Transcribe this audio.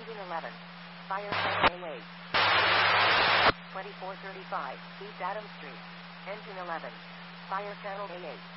Engine 11. Fire channel A8. 2435 East Adams Street. Engine 11. Fire channel A8.